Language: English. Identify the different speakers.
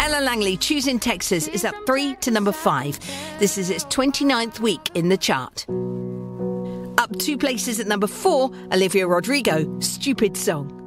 Speaker 1: Ella Langley, Choosing Texas, is up 3 to number 5. This is its 29th week in the chart. Up 2 places at number 4, Olivia Rodrigo, Stupid Song.